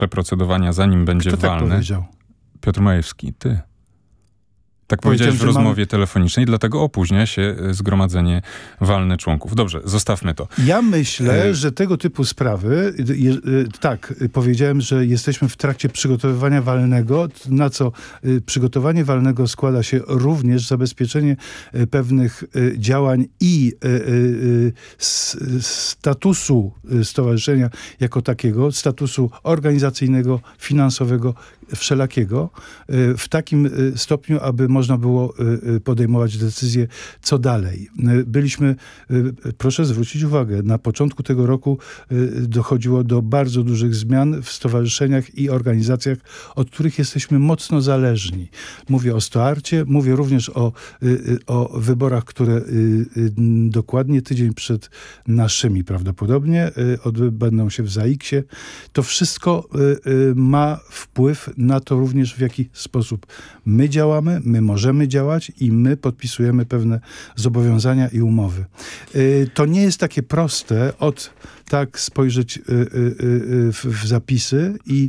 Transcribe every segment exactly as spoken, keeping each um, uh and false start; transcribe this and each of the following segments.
procedowania, zanim będzie Kto walny. tak powiedział? Piotr Majewski, ty. Tak powiedziałeś w rozmowie mamy... telefonicznej, dlatego opóźnia się zgromadzenie walne członków. Dobrze, zostawmy to. Ja myślę, e... że tego typu sprawy, je, tak, powiedziałem, że jesteśmy w trakcie przygotowywania walnego, na co przygotowanie walnego składa się również zabezpieczenie pewnych działań i statusu stowarzyszenia jako takiego, statusu organizacyjnego, finansowego, wszelakiego, w takim stopniu, aby można było podejmować decyzje, co dalej. Byliśmy, proszę zwrócić uwagę, na początku tego roku dochodziło do bardzo dużych zmian w stowarzyszeniach i organizacjach, od których jesteśmy mocno zależni. Mówię o Stoarcie, mówię również o, o wyborach, które dokładnie tydzień przed naszymi prawdopodobnie odbędą się w Zaiksie. To wszystko ma wpływ na to również, w jaki sposób my działamy, my możemy działać i my podpisujemy pewne zobowiązania i umowy. To nie jest takie proste od tak spojrzeć w zapisy i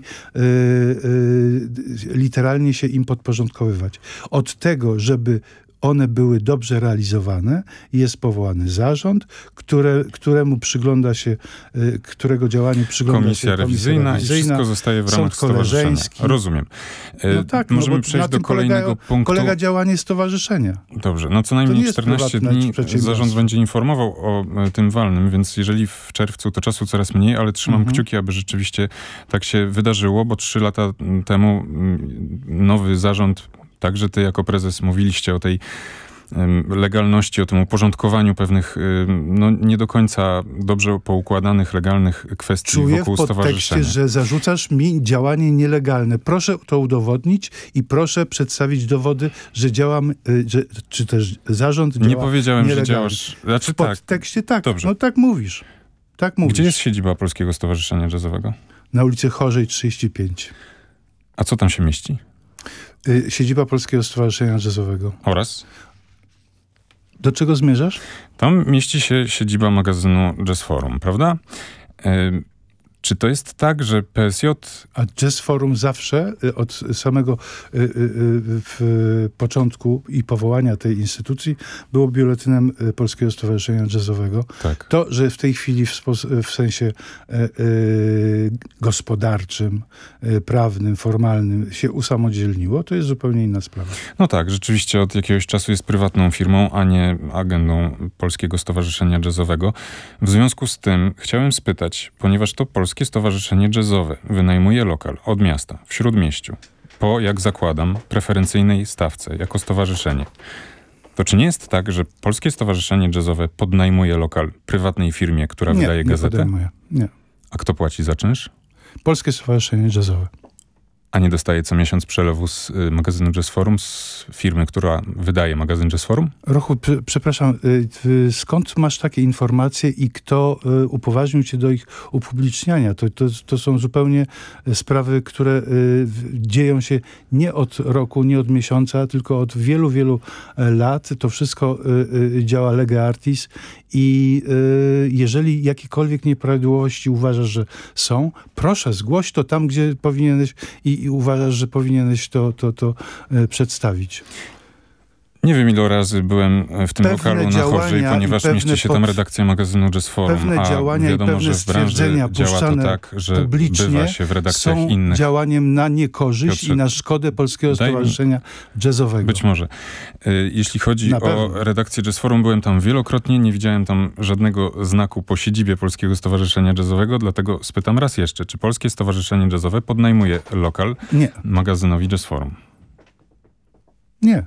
literalnie się im podporządkowywać. Od tego, żeby one były dobrze realizowane, jest powołany zarząd, które, któremu przygląda się, którego działanie przygląda komisja się rewizyjna, komisja rewizyjna i wszystko zostaje w ramach stowarzyszenia. Rozumiem. No tak, Możemy no przejść do kolejnego polega, punktu. Polega działanie stowarzyszenia. Dobrze, no co najmniej czternaście dni zarząd będzie informował o tym walnym, więc jeżeli w czerwcu, to czasu coraz mniej, ale trzymam mhm. kciuki, aby rzeczywiście tak się wydarzyło, bo trzy lata temu nowy zarząd, także ty jako prezes mówiliście o tej legalności, o tym uporządkowaniu pewnych no, nie do końca dobrze poukładanych, legalnych kwestii Czuję wokół w podtekście, stowarzyszenia. że zarzucasz mi działanie nielegalne. Proszę to udowodnić i proszę przedstawić dowody, że działam, że, czy też zarząd działa Nie powiedziałem, nielegalnie. że działasz... Znaczy, w podtekście tak, Dobrze. no tak mówisz. Tak mówisz. Gdzie jest siedziba Polskiego Stowarzyszenia Jazzowego? Na ulicy Chorzej trzydzieści pięć. A co tam się mieści? Y, siedziba Polskiego Stowarzyszenia Jazzowego. Oraz? Do czego zmierzasz? Tam mieści się siedziba magazynu Jazz Forum, prawda? Yy, czy to jest tak, że P S J... A Jazz Forum zawsze, od samego y, y, y, w początku i powołania tej instytucji, było biuletynem Polskiego Stowarzyszenia Jazzowego. Tak. To, że w tej chwili w, w sensie y, y, gospodarczym, y, prawnym, formalnym się usamodzielniło, to jest zupełnie inna sprawa. No tak, rzeczywiście od jakiegoś czasu jest prywatną firmą, a nie agendą Polskiego Stowarzyszenia Jazzowego. W związku z tym chciałem spytać, ponieważ to Polskie Stowarzyszenie Jazzowe wynajmuje lokal od miasta w Śródmieściu po, jak zakładam, preferencyjnej stawce jako stowarzyszenie. To czy nie jest tak, że Polskie Stowarzyszenie Jazzowe podnajmuje lokal prywatnej firmie, która nie, wydaje gazetę? Nie, podejmuje. Nie. A kto płaci za czynsz? Polskie Stowarzyszenie Jazzowe. A nie dostaje co miesiąc przelewu z y, magazynu Jazz Forum, z firmy, która wydaje magazyn Jazz Forum? Rochu, p- przepraszam, y, y, skąd masz takie informacje i kto y, upoważnił cię do ich upubliczniania? To, to, to są zupełnie sprawy, które y, dzieją się nie od roku, nie od miesiąca, tylko od wielu, wielu lat. To wszystko y, y, działa lege artis i y, jeżeli jakiekolwiek nieprawidłowości uważasz, że są, proszę, zgłoś to tam, gdzie powinieneś i, i uważasz, że powinieneś to, to, to y, przedstawić. Nie wiem, ile razy byłem w tym pewne lokalu na Chorzej, ponieważ mieści się tam redakcja magazynu Jazz Forum, pewne a działania wiadomo, i pewne że w branży stwierdzenia działa to tak, że bywa się w redakcjach są innych. działaniem na niekorzyść Piotrze, i na szkodę Polskiego daj... Stowarzyszenia Jazzowego. Być może. Jeśli chodzi na o pewno. redakcję Jazz Forum, byłem tam wielokrotnie, nie widziałem tam żadnego znaku po siedzibie Polskiego Stowarzyszenia Jazzowego, dlatego spytam raz jeszcze, czy Polskie Stowarzyszenie Jazzowe podnajmuje lokal Nie. magazynowi Jazz Forum? Nie.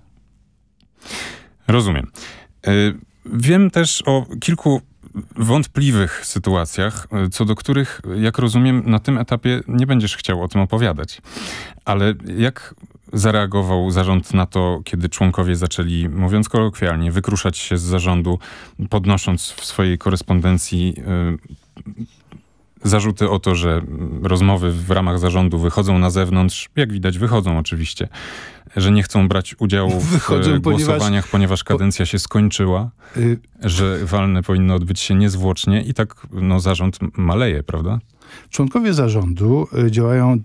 Rozumiem. Wiem też o kilku wątpliwych sytuacjach, co do których, jak rozumiem, na tym etapie nie będziesz chciał o tym opowiadać. Ale jak zareagował zarząd na to, kiedy członkowie zaczęli, mówiąc kolokwialnie, wykruszać się z zarządu, podnosząc w swojej korespondencji yy, zarzuty o to, że rozmowy w ramach zarządu wychodzą na zewnątrz, jak widać wychodzą oczywiście, że nie chcą brać udziału w wychodzą, głosowaniach, ponieważ, ponieważ kadencja się skończyła, y- że walne powinno odbyć się niezwłocznie i tak no, zarząd maleje, prawda? Członkowie zarządu y, działają